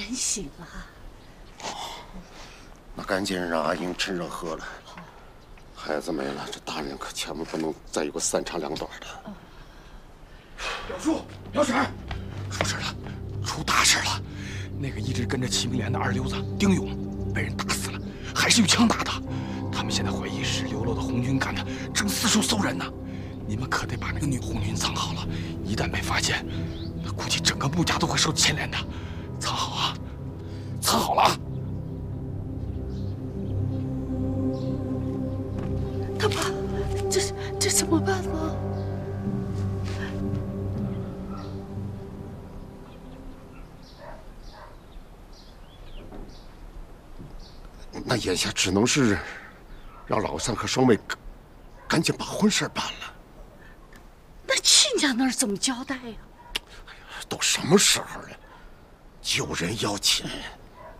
人醒啊！ 那赶紧让阿英趁热喝了。孩子没了，这大人可千万不能再有个三长两短的。 表叔，表婶， 出事了，出大事了！那个一直跟着齐明莲的二流子丁勇被人打死了，还是用枪打的。他们现在怀疑是流落的红军干的，正四处搜人呢。你们可得把那个女红军藏好了，一旦被发现，那估计整个穆家都会受牵连的。藏好啊，藏好了。 他爸，这怎么办呢？ 那眼下只能是让老三和双妹赶紧把婚事办了。 那亲家那儿怎么交代呀？ 都什么时候了，救人要紧。